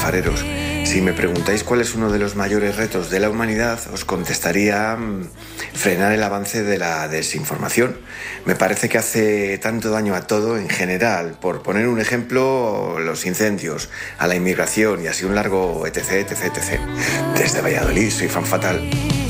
fanfareros. Si me preguntáis cuál es uno de los mayores retos de la humanidad, os contestaría frenar el avance de la desinformación. Me parece que hace tanto daño a todo en general. Por poner un ejemplo, los incendios, a la inmigración y así un largo etc, etc, etc. Desde Valladolid, soy fan fatal.